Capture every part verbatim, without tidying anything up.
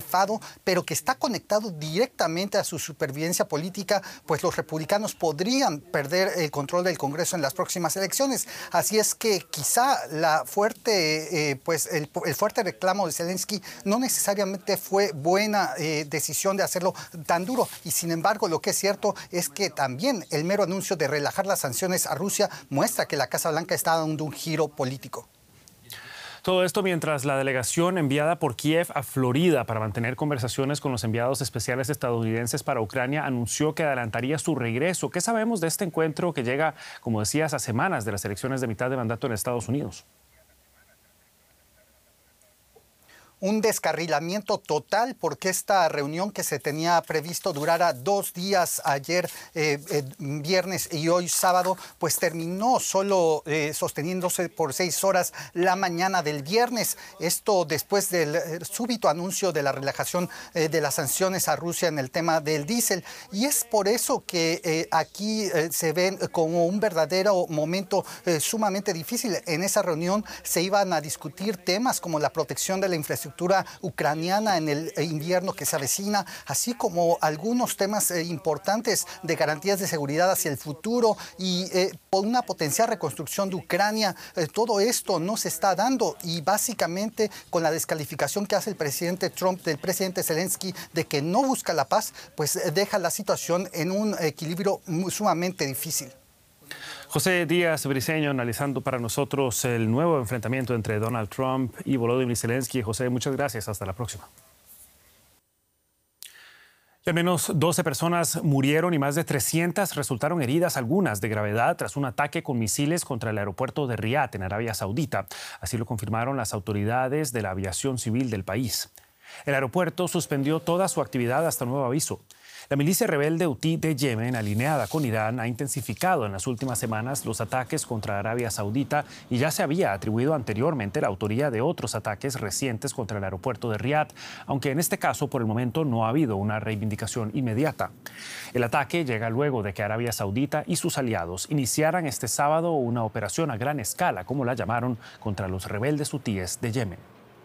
zafado, pero que está conectado directamente a su supervivencia política, pues los republicanos podrían perder el control del Congreso en las próximas elecciones. Así es que quizá la fuerte, eh, pues el, el fuerte reclamo de Zelensky no necesariamente fue buena eh, decisión de hacerlo tan duro. Y sin embargo, lo que es cierto es que también el mero anuncio de relajar las sanciones a Rusia muestra que la Casa Blanca está dando un giro político. Todo esto mientras la delegación enviada por Kiev a Florida para mantener conversaciones con los enviados especiales estadounidenses para Ucrania anunció que adelantaría su regreso. ¿Qué sabemos de este encuentro que llega, como decías, a semanas de las elecciones de mitad de mandato en Estados Unidos? Un descarrilamiento total porque esta reunión que se tenía previsto durara dos días ayer, eh, eh, viernes y hoy sábado, pues terminó solo eh, sosteniéndose por seis horas la mañana del viernes. Esto después del eh, súbito anuncio de la relajación eh, de las sanciones a Rusia en el tema del diésel. Y es por eso que eh, aquí eh, se ven como un verdadero momento eh, sumamente difícil. En esa reunión se iban a discutir temas como la protección de la infraestructura ucraniana en el invierno que se avecina, así como algunos temas eh, importantes de garantías de seguridad hacia el futuro y eh, una potencial reconstrucción de Ucrania. Eh, todo esto no se está dando y básicamente con la descalificación que hace el presidente Trump del presidente Zelensky de que no busca la paz, pues eh, deja la situación en un equilibrio sumamente difícil. José Díaz Briceño analizando para nosotros el nuevo enfrentamiento entre Donald Trump y Volodymyr Zelensky. José, muchas gracias. Hasta la próxima. Y al menos doce personas murieron y más de trescientas resultaron heridas, algunas de gravedad, tras un ataque con misiles contra el aeropuerto de Riad, en Arabia Saudita. Así lo confirmaron las autoridades de la aviación civil del país. El aeropuerto suspendió toda su actividad hasta nuevo aviso. La milicia rebelde Hutí de Yemen, alineada con Irán, ha intensificado en las últimas semanas los ataques contra Arabia Saudita y ya se había atribuido anteriormente la autoría de otros ataques recientes contra el aeropuerto de Riad, aunque en este caso por el momento no ha habido una reivindicación inmediata. El ataque llega luego de que Arabia Saudita y sus aliados iniciaran este sábado una operación a gran escala, como la llamaron, contra los rebeldes hutíes de Yemen.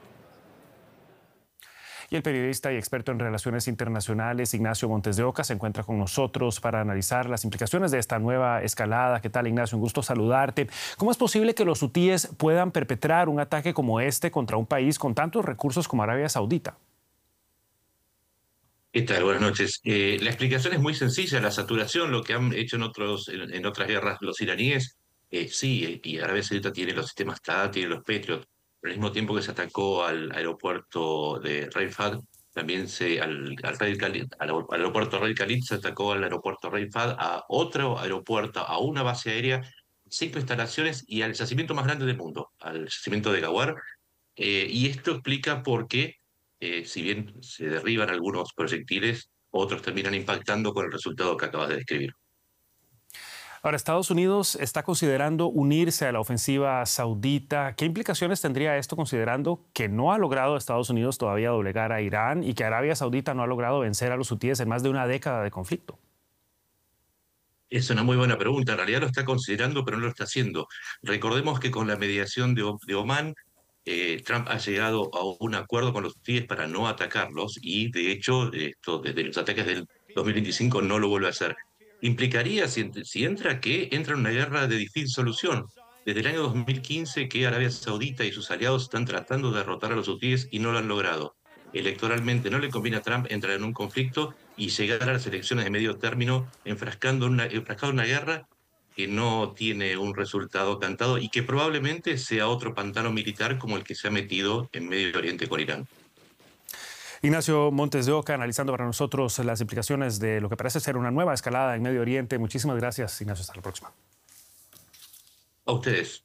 Y el periodista y experto en relaciones internacionales Ignacio Montes de Oca se encuentra con nosotros para analizar las implicaciones de esta nueva escalada. ¿Qué tal, Ignacio? Un gusto saludarte. ¿Cómo es posible que los hutíes puedan perpetrar un ataque como este contra un país con tantos recursos como Arabia Saudita? ¿Qué tal? Buenas noches. Eh, la explicación es muy sencilla. La saturación, lo que han hecho en, otros, en, en otras guerras los iraníes, eh, sí, y Arabia Saudita tiene los sistemas T A D, tiene los Patriot. Al mismo tiempo que se atacó al aeropuerto de Rey Fahd, también se, al, al, Rey Khalid, al, al aeropuerto Rey Khalid se atacó al aeropuerto Rey Fahd, a otro aeropuerto, a una base aérea, cinco instalaciones y al yacimiento más grande del mundo, al yacimiento de Ghawar. Eh, y esto explica por qué, eh, si bien se derriban algunos proyectiles, otros terminan impactando con el resultado que acabas de describir. Ahora, Estados Unidos está considerando unirse a la ofensiva saudita. ¿Qué implicaciones tendría esto considerando que no ha logrado Estados Unidos todavía doblegar a Irán y que Arabia Saudita no ha logrado vencer a los hutíes en más de una década de conflicto? Es una muy buena pregunta. En realidad lo está considerando, pero no lo está haciendo. Recordemos que con la mediación de, de Omán, eh, Trump ha llegado a un acuerdo con los hutíes para no atacarlos y, de hecho, esto desde los ataques del dos mil veinticinco no lo vuelve a hacer. Implicaría, si, si entra, que entra en una guerra de difícil solución. Desde el año dos mil quince que Arabia Saudita y sus aliados están tratando de derrotar a los hutíes y no lo han logrado. Electoralmente no le conviene a Trump entrar en un conflicto y llegar a las elecciones de medio término enfrascando en una, enfrascado en una guerra que no tiene un resultado cantado y que probablemente sea otro pantano militar como el que se ha metido en Medio Oriente con Irán. Ignacio Montes de Oca, analizando para nosotros las implicaciones de lo que parece ser una nueva escalada en Medio Oriente. Muchísimas gracias, Ignacio. Hasta la próxima. A ustedes.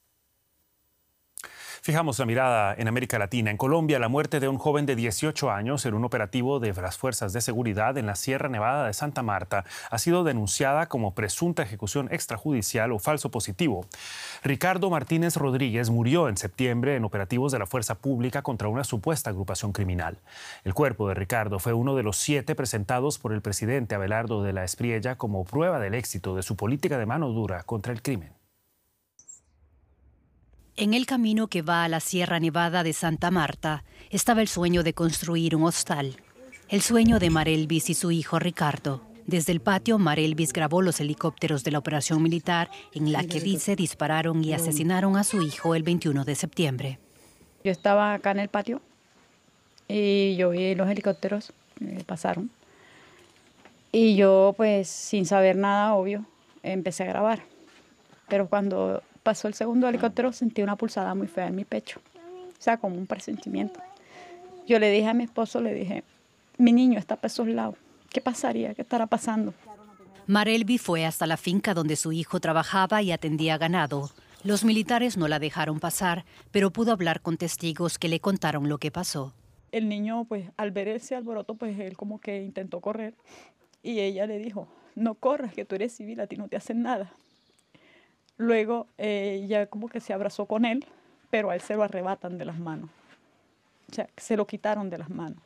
Fijamos la mirada en América Latina. En Colombia, la muerte de un joven de dieciocho años en un operativo de las fuerzas de seguridad en la Sierra Nevada de Santa Marta ha sido denunciada como presunta ejecución extrajudicial o falso positivo. Ricardo Martínez Rodríguez murió en septiembre en operativos de la fuerza pública contra una supuesta agrupación criminal. El cuerpo de Ricardo fue uno de los siete presentados por el presidente Abelardo de la Espriella como prueba del éxito de su política de mano dura contra el crimen. En el camino que va a la Sierra Nevada de Santa Marta estaba el sueño de construir un hostal. El sueño de Marelvis y su hijo Ricardo. Desde el patio, Marelvis grabó los helicópteros de la operación militar en la que dice dispararon y asesinaron a su hijo el veintiuno de septiembre. Yo estaba acá en el patio y yo vi los helicópteros, eh, pasaron. Y yo, pues, sin saber nada, obvio, empecé a grabar. Pero cuando pasó el segundo helicóptero, sentí una pulsada muy fea en mi pecho. O sea, como un presentimiento. Yo le dije a mi esposo, le dije, mi niño está para esos lados. ¿Qué pasaría? ¿Qué estará pasando? Marelvis fue hasta la finca donde su hijo trabajaba y atendía ganado. Los militares no la dejaron pasar, pero pudo hablar con testigos que le contaron lo que pasó. El niño, pues, al ver ese alboroto, pues, él como que intentó correr. Y ella le dijo, no corras, que tú eres civil, a ti no te hacen nada. Luego eh, ella como que se abrazó con él, pero a él se lo arrebatan de las manos. O sea, se lo quitaron de las manos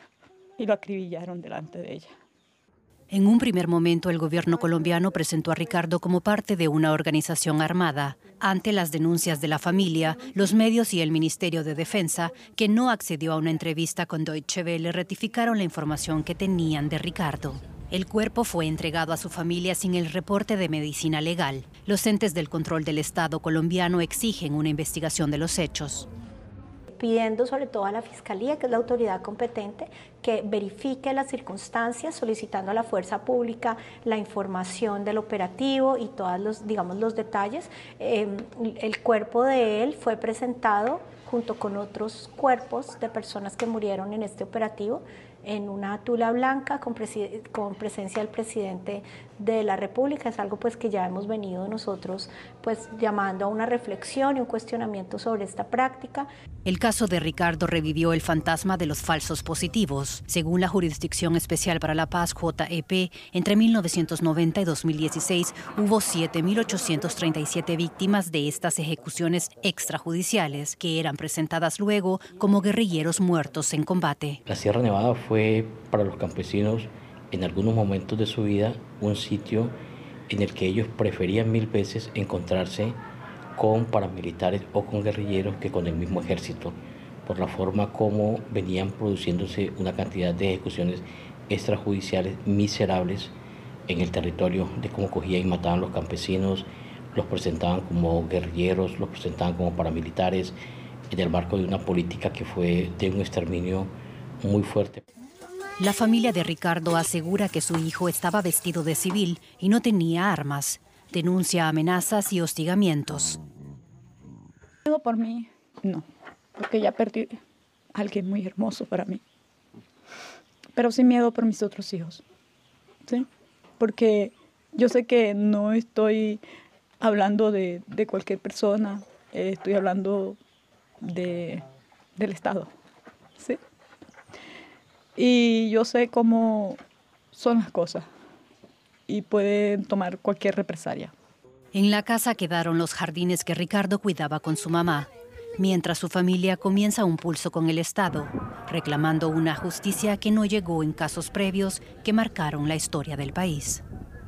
y lo acribillaron delante de ella. En un primer momento, el gobierno colombiano presentó a Ricardo como parte de una organización armada. Ante las denuncias de la familia, los medios y el Ministerio de Defensa, que no accedió a una entrevista con Deutsche Welle, rectificaron la información que tenían de Ricardo. El cuerpo fue entregado a su familia sin el reporte de medicina legal. Los entes del control del Estado colombiano exigen una investigación de los hechos. Pidiendo sobre todo a la Fiscalía, que es la autoridad competente, que verifique las circunstancias, solicitando a la fuerza pública la información del operativo y todos los, digamos, los detalles. Eh, el cuerpo de él fue presentado junto con otros cuerpos de personas que murieron en este operativo en una tula blanca con, con presencia del presidente de la República. Es algo pues que ya hemos venido nosotros pues llamando a una reflexión y un cuestionamiento sobre esta práctica. El caso de Ricardo revivió el fantasma de los falsos positivos. Según la Jurisdicción Especial para la Paz, J E P, entre mil novecientos noventa y dos mil dieciséis hubo siete mil ochocientas treinta y siete víctimas de estas ejecuciones extrajudiciales, que eran presentadas luego como guerrilleros muertos en combate. La Sierra Nevada fue para los campesinos en algunos momentos de su vida un sitio en el que ellos preferían mil veces encontrarse con paramilitares o con guerrilleros que con el mismo ejército, por la forma como venían produciéndose una cantidad de ejecuciones extrajudiciales miserables en el territorio, de cómo cogían y mataban a los campesinos, los presentaban como guerrilleros, los presentaban como paramilitares, en el marco de una política que fue de un exterminio muy fuerte. La familia de Ricardo asegura que su hijo estaba vestido de civil y no tenía armas. Denuncia amenazas y hostigamientos. Miedo por mí, no, porque ya perdí a alguien muy hermoso para mí. Pero sí miedo por mis otros hijos, ¿sí? Porque yo sé que no estoy hablando de, de cualquier persona, eh, estoy hablando de, del Estado, ¿sí? Y yo sé cómo son las cosas y pueden tomar cualquier represalia. En la casa quedaron los jardines que Ricardo cuidaba con su mamá, mientras su familia comienza un pulso con el Estado, reclamando una justicia que no llegó en casos previos que marcaron la historia del país.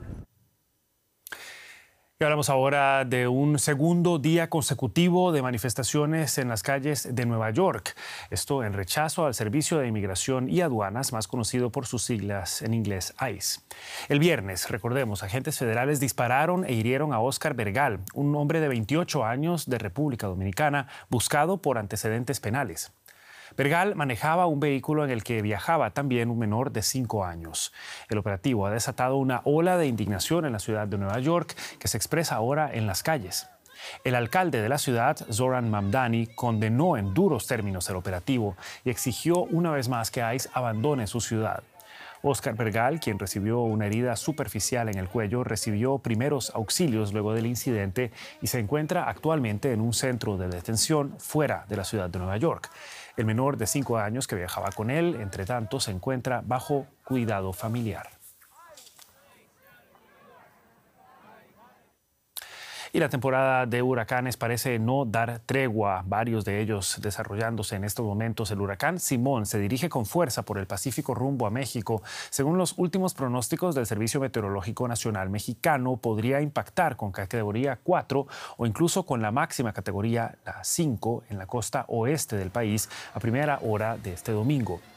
Y hablamos ahora de un segundo día consecutivo de manifestaciones en las calles de Nueva York. Esto en rechazo al Servicio de Inmigración y Aduanas, más conocido por sus siglas en inglés ICE. El viernes, recordemos, agentes federales dispararon e hirieron a Óscar Bergal, un hombre de veintiocho años de República Dominicana, buscado por antecedentes penales. Bergal manejaba un vehículo en el que viajaba también un menor de cinco años. El operativo ha desatado una ola de indignación en la ciudad de Nueva York que se expresa ahora en las calles. El alcalde de la ciudad, Zoran Mamdani, condenó en duros términos el operativo y exigió una vez más que ICE abandone su ciudad. Óscar Bergal, quien recibió una herida superficial en el cuello, recibió primeros auxilios luego del incidente y se encuentra actualmente en un centro de detención fuera de la ciudad de Nueva York. El menor de cinco años que viajaba con él, entre tanto, se encuentra bajo cuidado familiar. Y la temporada de huracanes parece no dar tregua, varios de ellos desarrollándose en estos momentos. El huracán Simón se dirige con fuerza por el Pacífico rumbo a México. Según los últimos pronósticos del Servicio Meteorológico Nacional Mexicano, podría impactar con categoría cuatro o incluso con la máxima categoría, la cinco, en la costa oeste del país a primera hora de este domingo.